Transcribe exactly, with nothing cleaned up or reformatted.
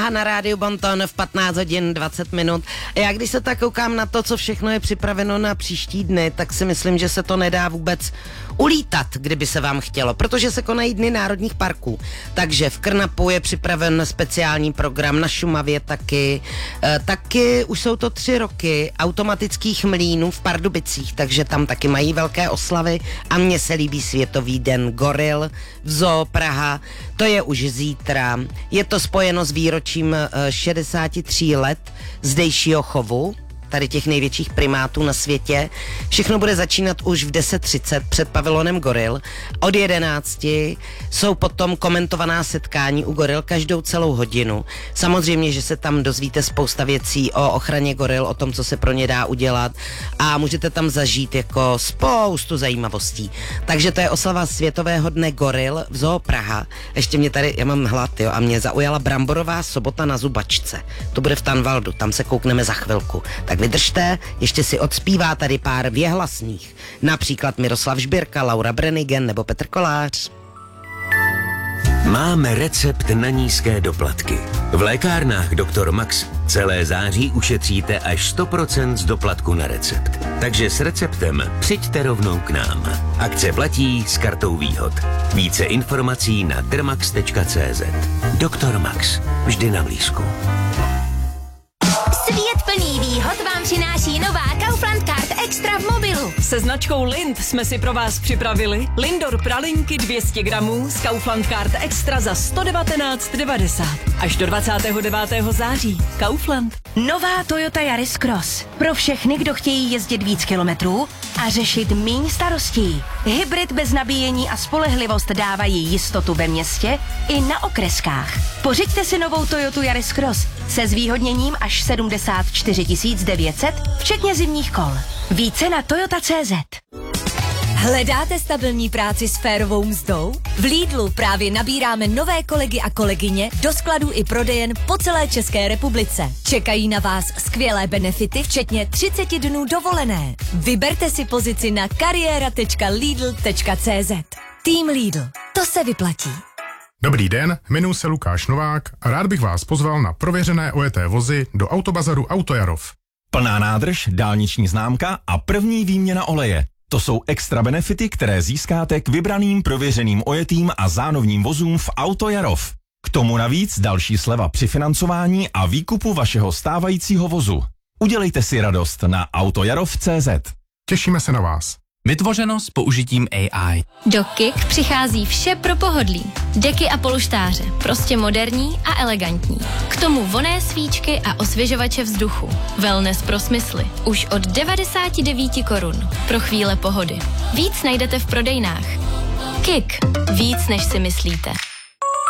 Náha na rádiu Bonton v patnáct hodin dvacet minut. Já když se tak koukám na to, co všechno je připraveno na příští dny, tak si myslím, že se to nedá vůbec ulítat, kdyby se vám chtělo, protože se konají dny národních parků. Takže v Krnapu je připraven speciální program, na Šumavě taky. E, taky už jsou to tři roky automatických mlýnů v Pardubicích, takže tam taky mají velké oslavy a mně se líbí Světový den goril v Zoo Praha. To je už zítra. Je to spojeno s výročím šedesát tři let zdejšího chovu, tady těch největších primátů na světě. Všechno bude začínat už v deset třicet před pavilonem goril. Od jedenácti jsou potom komentovaná setkání u goril každou celou hodinu. Samozřejmě, že se tam dozvíte spousta věcí o ochraně goril, o tom, co se pro ně dá udělat a můžete tam zažít jako spoustu zajímavostí. Takže to je oslava Světového dne goril v Zoo Praha. Ještě mě tady, já mám hlad, jo, a mě zaujala bramborová sobota na Zubačce. To bude v Tanvaldu, tam se koukneme za chvilku. Tak vydržte, ještě si odspívá tady pár věhlasných. Například Miroslav Žbírka, Laura Brenigen nebo Petr Kolář. Máme recept na nízké doplatky. V lékárnách doktor Max celé září ušetříte až sto procent z doplatku na recept. Takže s receptem přijďte rovnou k nám. Akce platí s kartou výhod. Více informací na dermax tečka cé zet. doktor Max. Vždy na blízku. Svět plný výhod vám přináší nová Kaufland Card Extra v mobilu. Se značkou Lind jsme si pro vás připravili Lindor pralinky dvě stě gramů z Kaufland Card Extra za sto devatenáct devadesát. Až do dvacátého devátého září. Kaufland. Nová Toyota Yaris Cross. Pro všechny, kdo chtějí jezdit víc kilometrů a řešit míň starostí. Hybrid bez nabíjení a spolehlivost dávají jistotu ve městě i na okreskách. Pořiďte si novou Toyotu Yaris Cross se zvýhodněním až sedmdesát čtyři tisíc devět set, včetně zimních kol. Více na toyota tečka cé zet. Hledáte stabilní práci s férovou mzdou? V Lidlu právě nabíráme nové kolegy a kolegyně do skladů i prodejen po celé České republice. Čekají na vás skvělé benefity, včetně třicet dnů dovolené. Vyberte si pozici na kariéra tečka lidl tečka cé zet. Tým Lidl. To se vyplatí. Dobrý den, jmenuji se Lukáš Novák a rád bych vás pozval na prověřené ojeté vozy do Autobazaru Autojarov. Plná nádrž, dálniční známka a první výměna oleje. To jsou extra benefity, které získáte k vybraným prověřeným ojetým a zánovním vozům v Autojarov. K tomu navíc další sleva při financování a výkupu vašeho stávajícího vozu. Udělejte si radost na autojarov tečka cé zet. Těšíme se na vás. Vytvořeno s použitím á í. Do Kik přichází vše pro pohodlí. Deky a polštáře, prostě moderní a elegantní. K tomu vonné svíčky a osvěžovače vzduchu. Wellness pro smysly. Už od devadesát devět korun. Pro chvíle pohody. Víc najdete v prodejnách. Kik. Víc, než si myslíte.